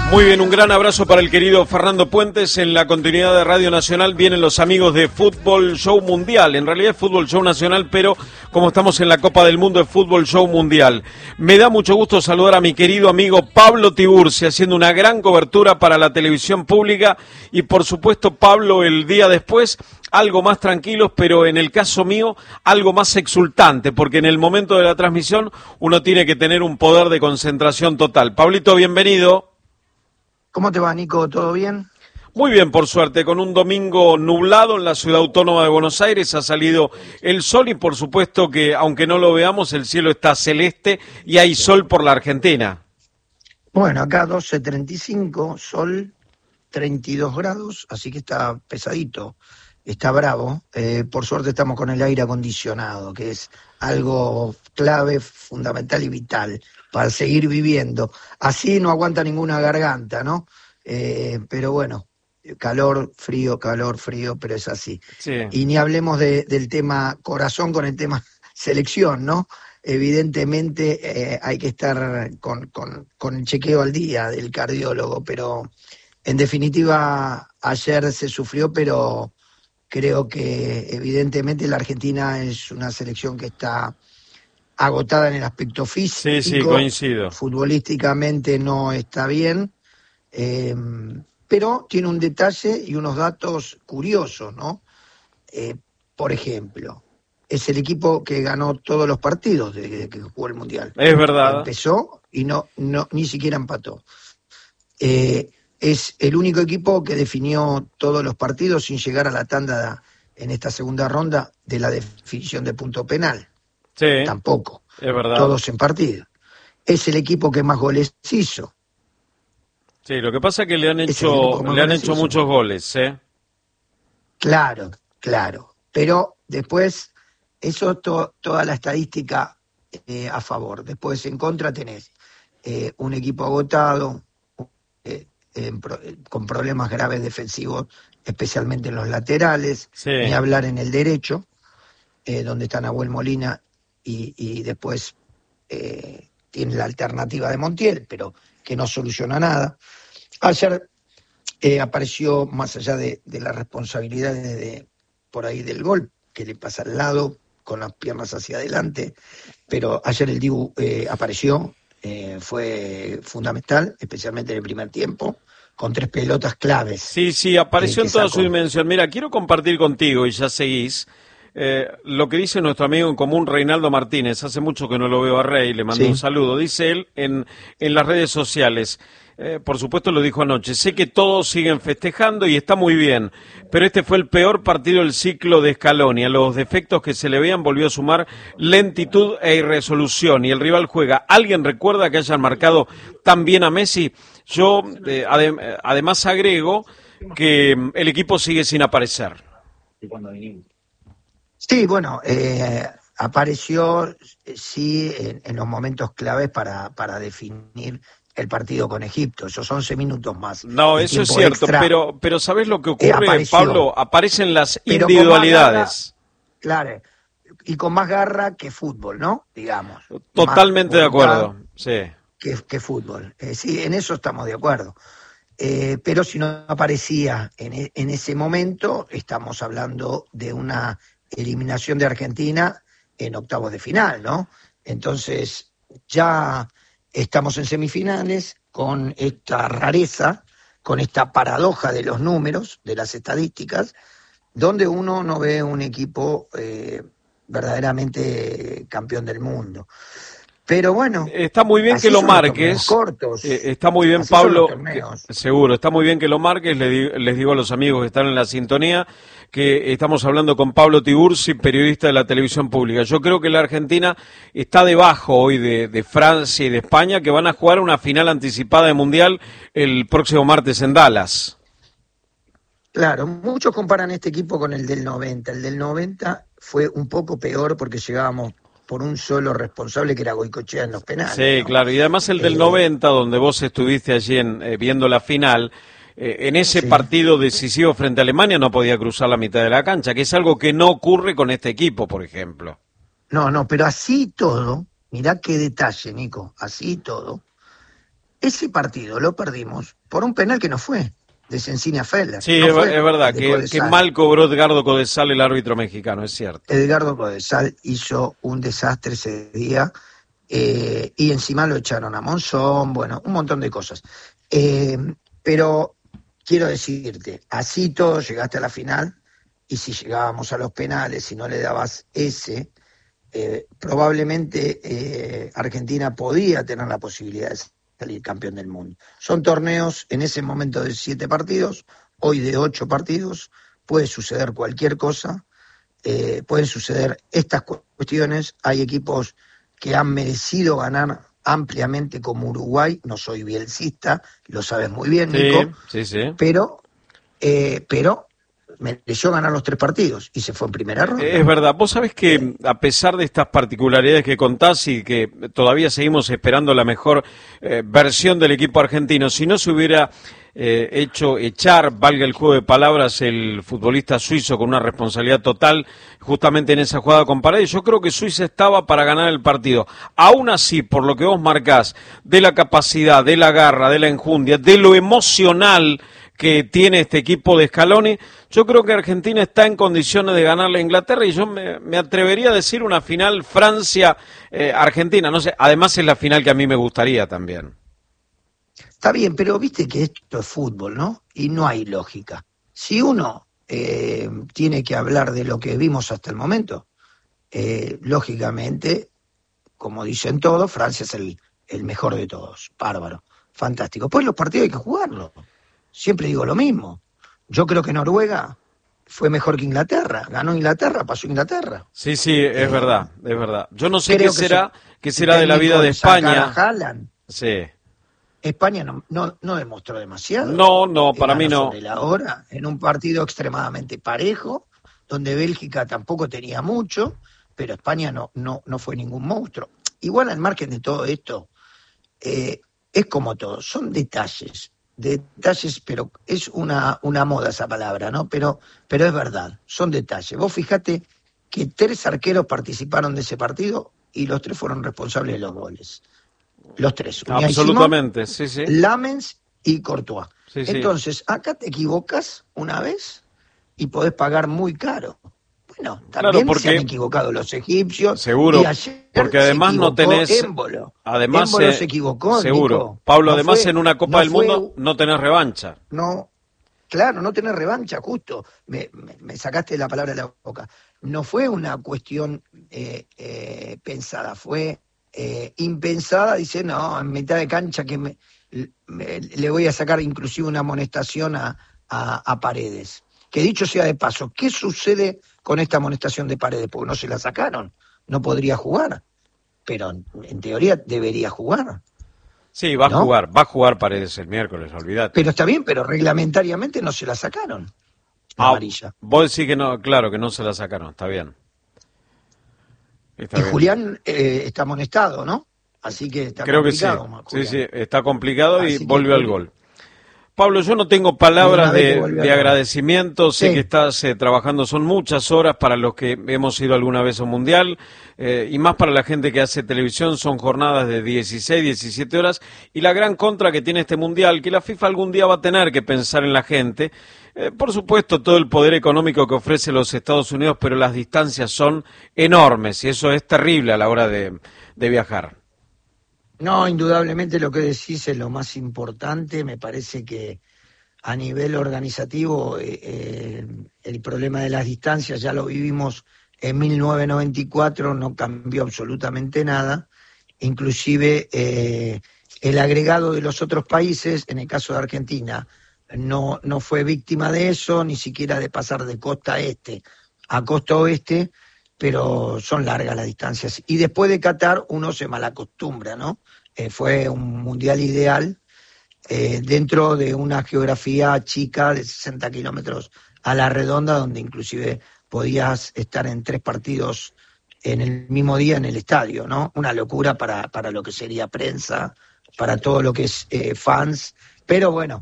Muy bien, un gran abrazo para el querido Fernando Puentes. En la continuidad de Radio Nacional vienen los amigos de Fútbol Show Mundial. En realidad es Fútbol Show Nacional, pero como estamos en la Copa del Mundo es Fútbol Show Mundial. Me da mucho gusto saludar a mi querido amigo Pablo Tiburci, haciendo una gran cobertura para la televisión pública. Y por supuesto, Pablo, el día después, algo más tranquilos, pero en el caso mío, algo más exultante, porque en el momento de la transmisión uno tiene que tener un poder de concentración total. Pablito, bienvenido. ¿Cómo te va, Nico? ¿Todo bien? Muy bien, por suerte, con un domingo nublado en la ciudad autónoma de Buenos Aires ha salido el sol y por supuesto que, aunque no lo veamos, el cielo está celeste y hay sol por la Argentina. Bueno, acá 12:35, sol, 32 grados, así que está pesadito, está bravo. Por suerte estamos con el aire acondicionado, que es algo clave, fundamental y vital para seguir viviendo. Así no aguanta ninguna garganta, ¿no? Pero bueno, calor, frío, pero es así. Sí. Y ni hablemos del tema corazón con el tema selección, ¿no? Evidentemente hay que estar con el chequeo al día del cardiólogo, pero en definitiva ayer se sufrió, pero creo que evidentemente la Argentina es una selección que está agotada en el aspecto físico. Sí, coincido. Futbolísticamente no está bien, pero tiene un detalle y unos datos curiosos, ¿no? Por ejemplo, es el equipo que ganó todos los partidos desde que jugó el Mundial. Es verdad. Empezó y no ni siquiera empató. Es el único equipo que definió todos los partidos sin llegar a la tanda en esta segunda ronda de la definición de punto penal. Sí, tampoco. Es verdad. Todos en partido. Es el equipo que más goles hizo. Sí, lo que pasa es que le han hecho muchos goles, ¿eh? Claro. Pero después, eso toda la estadística a favor. Después en contra tenés un equipo agotado, con problemas graves defensivos, especialmente en los laterales, Sí. Ni hablar en el derecho, donde está Nahuel Molina y después tiene la alternativa de Montiel, pero que no soluciona nada. Ayer apareció, más allá de la responsabilidad por ahí del gol, que le pasa al lado con las piernas hacia adelante, pero ayer el Dibu apareció, fue fundamental, especialmente en el primer tiempo, con 3 pelotas claves. Sí, apareció en toda sacó. su dimensión. Mira, quiero compartir contigo, y ya seguís, lo que dice nuestro amigo en común, Reinaldo Martínez. Hace mucho que no lo veo a Rey, le mando un saludo. Dice él en las redes sociales, por supuesto lo dijo anoche, sé que todos siguen festejando y está muy bien, pero este fue el peor partido del ciclo de Scaloni. A los defectos que se le veían volvió a sumar lentitud e irresolución, y el rival juega. ¿Alguien recuerda que hayan marcado tan bien a Messi? Yo además agrego que el equipo sigue sin aparecer. Sí, bueno, apareció sí en los momentos claves para definir el partido con Egipto, esos 11 minutos más. No, eso es cierto, extra, pero ¿sabés lo que ocurre, Pablo? Aparecen las pero individualidades. Claro, y con más garra que fútbol, ¿no? Digamos. Totalmente de acuerdo, sí. Que fútbol. Sí, en eso estamos de acuerdo. Pero si no aparecía en ese momento, estamos hablando de una eliminación de Argentina en octavos de final, ¿no? Entonces, ya estamos en semifinales con esta rareza, con esta paradoja de los números, de las estadísticas, donde uno no ve un equipo verdaderamente campeón del mundo. Pero bueno, está muy bien que lo marques. Cortos. Está muy bien, Así Pablo. Seguro, está muy bien que lo marques. Les digo a los amigos que están en la sintonía que estamos hablando con Pablo Tiburci, periodista de la televisión pública. Yo creo que la Argentina está debajo hoy de Francia y de España, que van a jugar una final anticipada de Mundial el próximo martes en Dallas. Claro, muchos comparan este equipo con el del 90. El del 90 fue un poco peor porque llegábamos por un solo responsable, que era Goicoechea en los penales. Sí, ¿no? Claro, y además el del 90, donde vos estuviste allí viendo la final, en ese partido decisivo frente a Alemania no podía cruzar la mitad de la cancha, que es algo que no ocurre con este equipo, por ejemplo. No, pero así todo, mirá qué detalle, Nico, así todo, ese partido lo perdimos por un penal que no fue, de Cencinia Feller. Sí, no es verdad, que mal cobró Edgardo Codesal, el árbitro mexicano, es cierto. Edgardo Codesal hizo un desastre ese día, y encima lo echaron a Monzón, bueno, un montón de cosas. Pero quiero decirte, así todo llegaste a la final, y si llegábamos a los penales y no le dabas ese, probablemente Argentina podía tener la posibilidad de salir campeón del mundo. Son torneos en ese momento de 7 partidos, hoy de 8 partidos, puede suceder cualquier cosa, pueden suceder estas cuestiones, hay equipos que han merecido ganar ampliamente como Uruguay, no soy bielcista, lo sabes muy bien, Nico, sí. pero mereció ganar los 3 partidos y se fue en primera ronda. Es verdad, vos sabés que a pesar de estas particularidades que contás y que todavía seguimos esperando la mejor versión del equipo argentino, si no se hubiera hecho echar, valga el juego de palabras, el futbolista suizo con una responsabilidad total justamente en esa jugada con Paredes, yo creo que Suiza estaba para ganar el partido. Aún así, por lo que vos marcás, de la capacidad, de la garra, de la enjundia, de lo emocional que tiene este equipo de Scaloni, yo creo que Argentina está en condiciones de ganarle a Inglaterra y yo me atrevería a decir una final Francia-Argentina, no sé, además es la final que a mí me gustaría también. Está bien, pero viste que esto es fútbol, ¿no? Y no hay lógica. Si uno tiene que hablar de lo que vimos hasta el momento, lógicamente, como dicen todos, Francia es el mejor de todos, bárbaro, fantástico. Pues los partidos hay que jugarlos. Siempre digo lo mismo. Yo creo que Noruega fue mejor que Inglaterra. Ganó Inglaterra, pasó Inglaterra. Sí, es verdad, es verdad. Yo no sé qué será de la vida de España. Sí. España no demostró demasiado. No, para mí no. Sobre la hora, en un partido extremadamente parejo, donde Bélgica tampoco tenía mucho, pero España no fue ningún monstruo. Igual al margen de todo esto, es como todo, son detalles, pero es una moda esa palabra, ¿no? Pero es verdad, son detalles. Vos fijate que 3 arqueros participaron de ese partido y los 3 fueron responsables de los goles. Los 3. Absolutamente, Simón, sí. Lamens y Courtois. Sí. Entonces, acá te equivocas una vez y podés pagar muy caro. Bueno, también se han equivocado los egipcios. Seguro, y ayer porque además no tenés... Émbolo. Además, Émbolo se equivocó, seguro. Nico. Pablo, además en una Copa del Mundo no tenés revancha. No, claro, no tenés revancha, justo. Me sacaste la palabra de la boca. No fue una cuestión pensada, fue impensada. Dice, no, en mitad de cancha que le voy a sacar inclusive una amonestación a Paredes. Que dicho sea de paso, ¿qué sucede con esta amonestación de Paredes? Porque no se la sacaron, no podría jugar, pero en teoría debería jugar. Sí, va a jugar Paredes el miércoles, olvídate. Pero está bien, pero reglamentariamente no se la sacaron, la amarilla. Vos decís que no, claro, que no se la sacaron, está bien. Está bien. Julián está amonestado, ¿no? Así que está Creo complicado. Que sí, está complicado y volvió al gol. Pablo, yo no tengo palabras de agradecimiento, sé que estás trabajando, son muchas horas para los que hemos ido alguna vez a un mundial, y más para la gente que hace televisión, son jornadas de 16, 17 horas, y la gran contra que tiene este mundial, que la FIFA algún día va a tener que pensar en la gente, por supuesto todo el poder económico que ofrece los Estados Unidos, pero las distancias son enormes, y eso es terrible a la hora de viajar. No, indudablemente lo que decís es lo más importante. Me parece que a nivel organizativo el problema de las distancias ya lo vivimos en 1994, no cambió absolutamente nada. Inclusive el agregado de los otros países, en el caso de Argentina, no fue víctima de eso, ni siquiera de pasar de costa este a costa oeste, pero son largas las distancias. Y después de Qatar uno se malacostumbra, ¿no? Fue un mundial ideal dentro de una geografía chica de 60 kilómetros a la redonda, donde inclusive podías estar en 3 partidos en el mismo día en el estadio, ¿no? Una locura para lo que sería prensa, para todo lo que es fans. Pero bueno,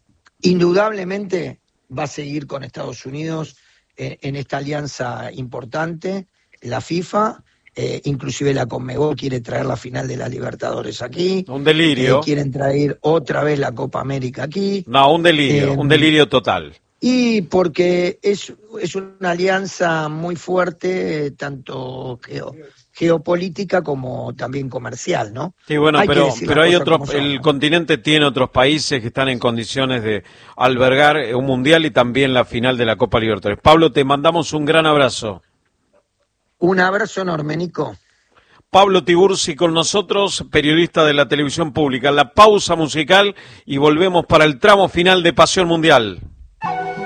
indudablemente va a seguir con Estados Unidos en esta alianza importante, la FIFA, inclusive la Conmebol quiere traer la final de la Libertadores aquí. Un delirio. Quieren traer otra vez la Copa América aquí. No, un delirio total. Y porque es una alianza muy fuerte, tanto geopolítica como también comercial, ¿no? Sí, bueno, pero hay otros, el continente tiene otros países que están en condiciones de albergar un mundial y también la final de la Copa Libertadores. Pablo, te mandamos un gran abrazo. Un abrazo enorme, Nico. Pablo Tiburci con nosotros, periodista de la televisión pública. La pausa musical y volvemos para el tramo final de Pasión Mundial.